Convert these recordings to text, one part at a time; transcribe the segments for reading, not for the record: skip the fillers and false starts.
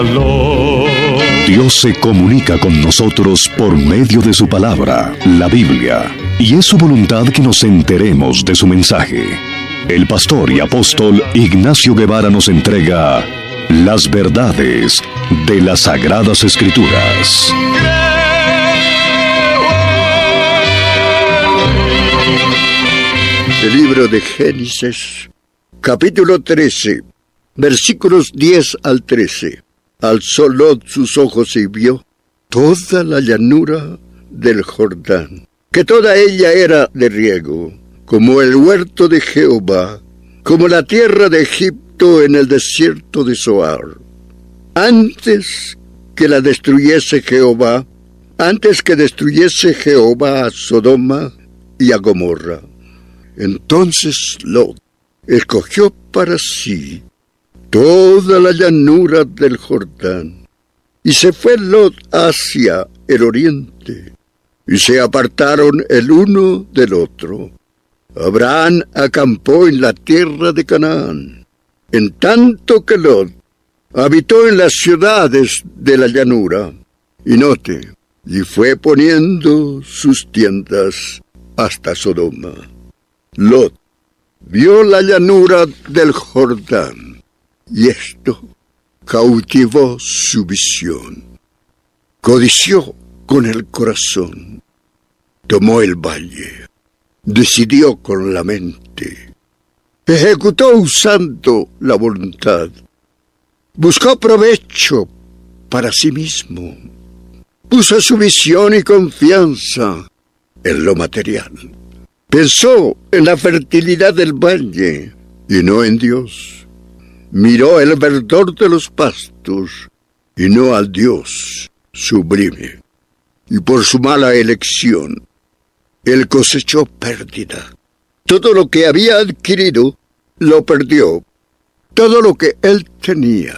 Dios se comunica con nosotros por medio de su palabra, la Biblia, y es su voluntad que nos enteremos de su mensaje. El pastor y apóstol Ignacio Guevara nos entrega las verdades de las Sagradas Escrituras. El libro de Génesis, capítulo 13, versículos 10 al 13. Alzó Lot sus ojos y vio toda la llanura del Jordán, que toda ella era de riego, como el huerto de Jehová, como la tierra de Egipto en el desierto de Zoar. Antes que destruyese Jehová a Sodoma y a Gomorra. Entonces Lot escogió para sí toda la llanura del Jordán, y se fue Lot hacia el oriente, y se apartaron el uno del otro. Abraham acampó en la tierra de Canaán, en tanto que Lot habitó en las ciudades de la llanura, y fue poniendo sus tiendas hasta Sodoma. Lot vio la llanura del Jordán, y esto cautivó su visión. Codició con el corazón, tomó el valle, decidió con la mente, ejecutó usando la voluntad, buscó provecho para sí mismo, puso su visión y confianza en lo material. Pensó en la fertilidad del valle y no en Dios. Miró el verdor de los pastos y no al Dios sublime. Y por su mala elección, él cosechó pérdida. Todo lo que había adquirido, lo perdió. Todo lo que él tenía.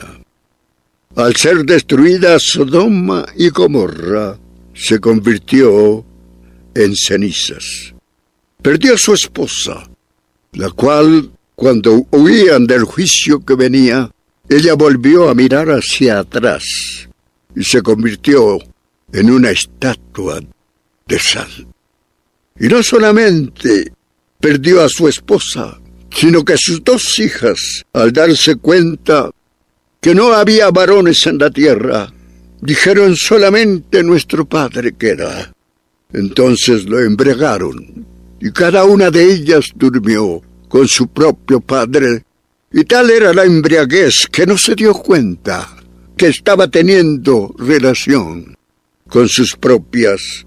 Al ser destruida Sodoma y Gomorra, se convirtió en cenizas. Perdió a su esposa, la cual, cuando huían del juicio que venía, ella volvió a mirar hacia atrás y se convirtió en una estatua de sal. Y no solamente perdió a su esposa, sino que sus dos hijas, al darse cuenta que no había varones en la tierra, dijeron: solamente nuestro padre queda. Entonces lo embriagaron, y cada una de ellas durmió con su propio padre, y tal era la embriaguez que no se dio cuenta que estaba teniendo relación con sus propias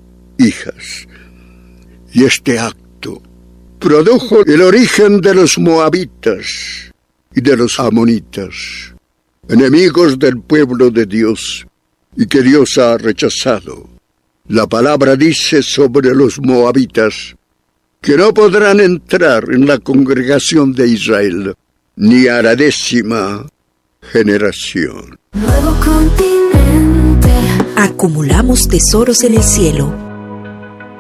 hijas. Y este acto produjo el origen de los moabitas y de los amonitas, enemigos del pueblo de Dios, y que Dios ha rechazado. La palabra dice sobre los moabitas que no podrán entrar en la congregación de Israel, ni a la 10ª generación. Nuevo continente. Acumulamos tesoros en el cielo.